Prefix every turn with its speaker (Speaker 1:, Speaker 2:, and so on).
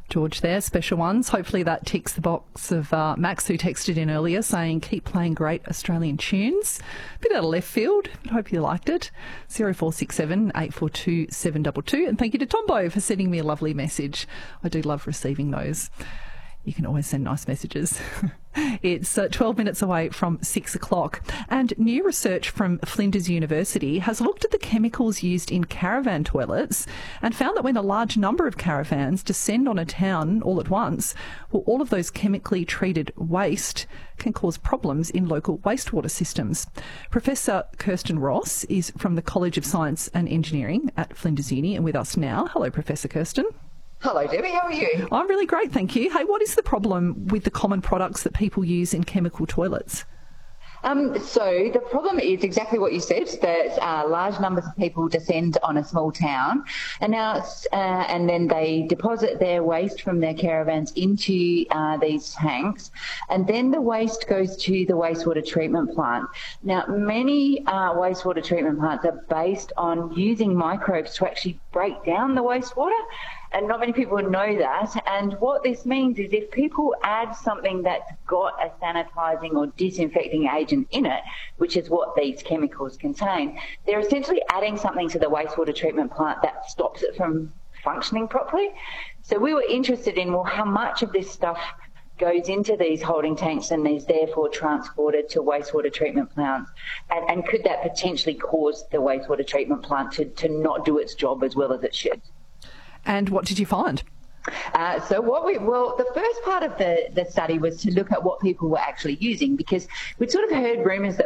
Speaker 1: George there, special ones. Hopefully that ticks the box of Max, who texted in earlier saying, keep playing great Australian tunes. Bit out of left field, but hope you liked it. 0467 842 722. And thank you to Tombo for sending me a lovely message. I do love receiving those. You can always send nice messages. It's 12 minutes away from 6 o'clock. And new research from Flinders University has looked at the chemicals used in caravan toilets and found that when a large number of caravans descend on a town all at once, well, all of those chemically treated waste can cause problems in local wastewater systems. Professor Kirsten Ross is from the College of Science and Engineering at Flinders Uni and with us now. Hello, Professor Kirsten.
Speaker 2: Hello, Debbie. How are you?
Speaker 1: I'm really great, thank you. Hey, what is the problem with the common products that people use in chemical toilets?
Speaker 2: So the problem is exactly what you said, that large numbers of people descend on a small town and then they deposit their waste from their caravans into these tanks, and then the waste goes to the wastewater treatment plant. Now, many wastewater treatment plants are based on using microbes to actually break down the wastewater, and not many people know that. And what this means is if people add something that's got a sanitising or disinfecting agent in it, which is what these chemicals contain, they're essentially adding something to the wastewater treatment plant that stops it from functioning properly. So we were interested in, well, how much of this stuff goes into these holding tanks and is therefore transported to wastewater treatment plants, and could that potentially cause the wastewater treatment plant to not do its job as well as it should?
Speaker 1: And what did you find?
Speaker 2: The first part of the study was to look at what people were actually using, because we'd sort of heard rumours that